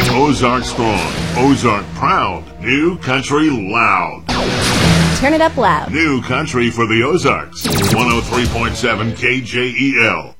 Ozark strong, Ozark proud, New Country loud. Turn it up loud. New Country for the Ozarks. 103.7 KJEL.